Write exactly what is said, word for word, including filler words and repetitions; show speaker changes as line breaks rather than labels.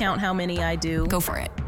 count how many I do?
Go for it.